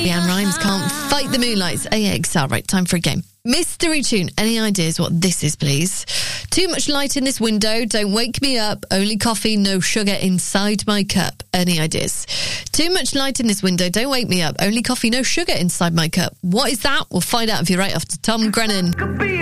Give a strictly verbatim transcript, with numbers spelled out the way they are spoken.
LeAnn Rimes, Can't Fight the Moonlights. A X L. Right, time for a game. Mystery tune. Any ideas what this is, please? Too much light in this window. Don't wake me up. Only coffee, no sugar inside my cup. Any ideas? Too much light in this window. Don't wake me up. Only coffee, no sugar inside my cup. What is that? We'll find out if you're right after Tom Grennan.